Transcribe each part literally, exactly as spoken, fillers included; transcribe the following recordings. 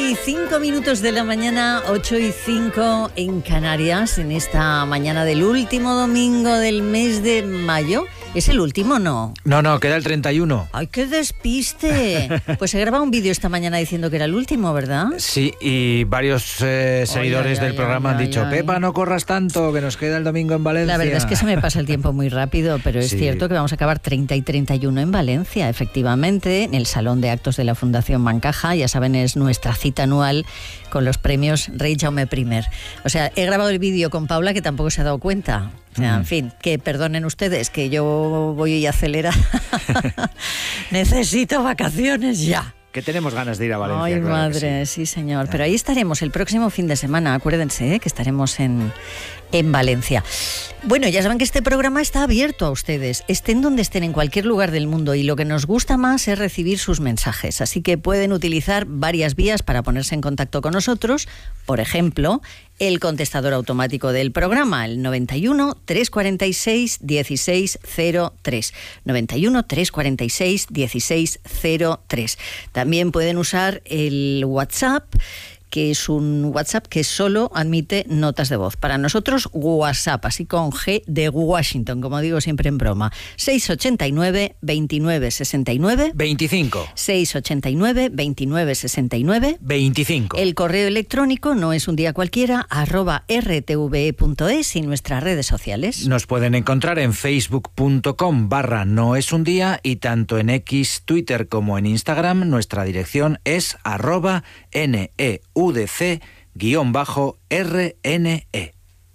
y cinco minutos de la mañana, ocho y cinco en Canarias, en esta mañana del último domingo del mes de mayo. ¿Es el último, no? No, no, queda el treinta y uno. ¡Ay, qué despiste! Pues se graba un vídeo esta mañana diciendo que era el último, ¿verdad? Sí, y varios eh, seguidores ay, del ay, programa ay, han dicho, ay, Pepa, no corras tanto, que nos queda el domingo en Valencia. La verdad es que se me pasa el tiempo muy rápido, pero es Sí. cierto que vamos a acabar treinta y treinta y uno en Valencia, efectivamente, en el Salón de Actos de la Fundación Bancaja. Ya saben, es nuestra cita anual con los premios Rey Jaume primer. O sea, he grabado el vídeo con Paula, que tampoco se ha dado cuenta. O sea, en fin, que perdonen ustedes, que yo voy a acelerar. Necesito vacaciones ya. Que tenemos ganas de ir a Valencia. Ay, claro madre, sí. sí, señor. Pero ahí estaremos el próximo fin de semana. Acuérdense, ¿eh? que estaremos en, en Valencia. Bueno, ya saben que este programa está abierto a ustedes, estén donde estén, en cualquier lugar del mundo, y lo que nos gusta más es recibir sus mensajes. Así que pueden utilizar varias vías para ponerse en contacto con nosotros. Por ejemplo, el contestador automático del programa, el noventa y uno, trescientos cuarenta y seis, dieciséis cero tres. noventa y uno, trescientos cuarenta y seis, dieciséis cero tres. También pueden usar el WhatsApp, que es un WhatsApp que solo admite notas de voz. Para nosotros, WhatsApp, así con G de Washington, como digo siempre en broma. seis ocho nueve, veintinueve, sesenta y nueve. veinticinco. seis ocho nueve, veintinueve, sesenta y nueve. veinticinco. El correo electrónico no es un día cualquiera, arroba r t v e punto es, y nuestras redes sociales. Nos pueden encontrar en facebook punto com barra no es un día, y tanto en X, Twitter como en Instagram nuestra dirección es arroba N E U D C guión bajo R N E.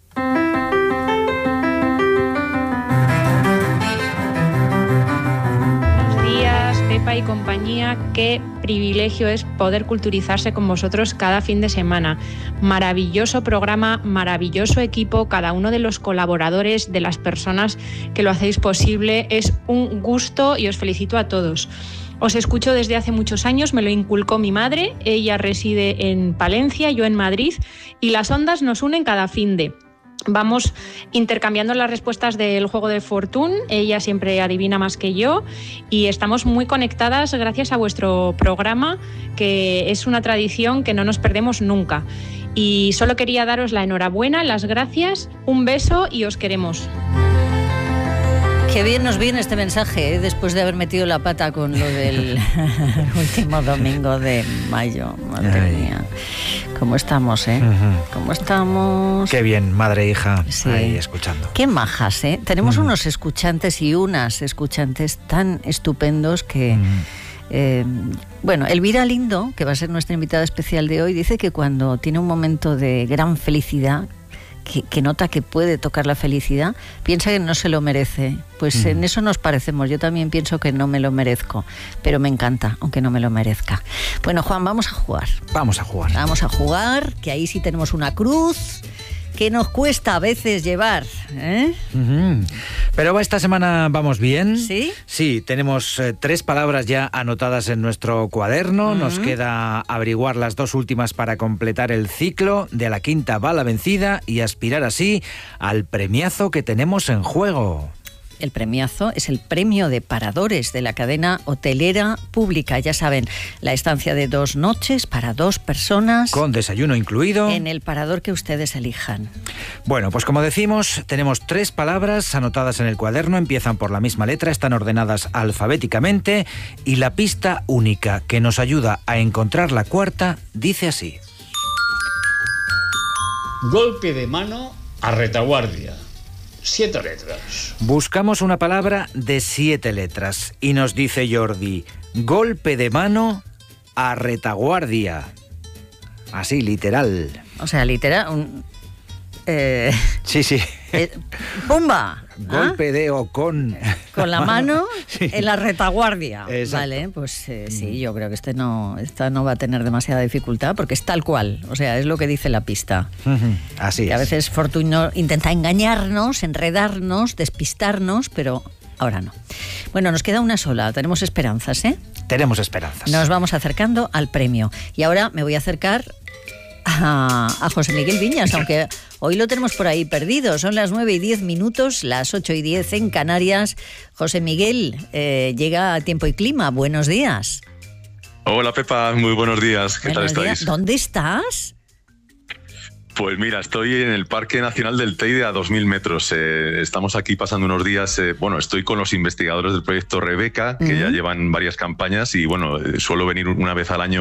Buenos días, Pepa y compañía. Qué privilegio es poder culturizarse con vosotros cada fin de semana. Maravilloso programa, maravilloso equipo, cada uno de los colaboradores, de las personas que lo hacéis posible. Es un gusto y os felicito a todos. Os escucho desde hace muchos años, me lo inculcó mi madre. Ella reside en Palencia, yo en Madrid, y las ondas nos unen cada fin de. Vamos intercambiando las respuestas del juego de Fortune, ella siempre adivina más que yo, y estamos muy conectadas gracias a vuestro programa, que es una tradición que no nos perdemos nunca. Y solo quería daros la enhorabuena, las gracias, un beso y os queremos. Qué bien nos viene este mensaje, ¿eh? Después de haber metido la pata con lo del último domingo de mayo. Madre Ay. mía. ¿Cómo estamos, eh? Uh-huh. ¿Cómo estamos? Qué bien, madre e hija, Sí. ahí escuchando. Qué majas, ¿eh? Tenemos Uh-huh. unos escuchantes y unas escuchantes tan estupendos que... Uh-huh. Eh, bueno, Elvira Lindo, que va a ser nuestra invitada especial de hoy, dice que cuando tiene un momento de gran felicidad, que, que nota que puede tocar la felicidad, piensa que no se lo merece. Pues mm. en eso nos parecemos. Yo también pienso que no me lo merezco, pero me encanta, aunque no me lo merezca. Bueno, Juan, vamos a jugar. Vamos a jugar. Vamos a jugar, que ahí sí tenemos una cruz que nos cuesta a veces llevar, ¿eh? Uh-huh. Pero esta semana vamos bien. ¿Sí? Sí, tenemos eh, tres palabras ya anotadas en nuestro cuaderno. Uh-huh. Nos queda averiguar las dos últimas para completar el ciclo. De la quinta va la vencida y aspirar así al premiazo que tenemos en juego. El premiazo es el premio de paradores de la cadena hotelera pública. Ya saben, la estancia de dos noches para dos personas. Con desayuno incluido. En el parador que ustedes elijan. Bueno, pues como decimos, tenemos tres palabras anotadas en el cuaderno. Empiezan por la misma letra, están ordenadas alfabéticamente. Y la pista única que nos ayuda a encontrar la cuarta dice así. Golpe de mano a retaguardia. Siete letras. Buscamos una palabra de siete letras y nos dice Jordi, golpe de mano a retaguardia. Así, literal. O sea, literal... Un, eh, sí, sí. Eh, ¡Pumba! Golpe ¿Ah? de o con... Con la mano sí. en la retaguardia. Exacto. Vale, pues eh, sí, yo creo que este no, esta no va a tener demasiada dificultad porque es tal cual. O sea, es lo que dice la pista. Uh-huh. Así que es. A veces Fortuny intenta engañarnos, enredarnos, despistarnos, pero ahora no. Bueno, nos queda una sola. Tenemos esperanzas, ¿eh? Tenemos esperanzas. Nos vamos acercando al premio. Y ahora me voy a acercar a, a José Miguel Viñas, aunque hoy lo tenemos por ahí perdido. Son las nueve y diez minutos, las ocho y diez en Canarias. José Miguel, eh, llega a Tiempo y Clima. Buenos días. Hola Pepa, muy buenos días. ¿Qué Buenos tal días. estáis? ¿Dónde estás? Pues mira, estoy en el Parque Nacional del Teide a dos mil metros. Eh, estamos aquí pasando unos días. Eh, bueno, estoy con los investigadores del proyecto Rebeca, que Uh-huh. ya llevan varias campañas y bueno, eh, suelo venir una vez al año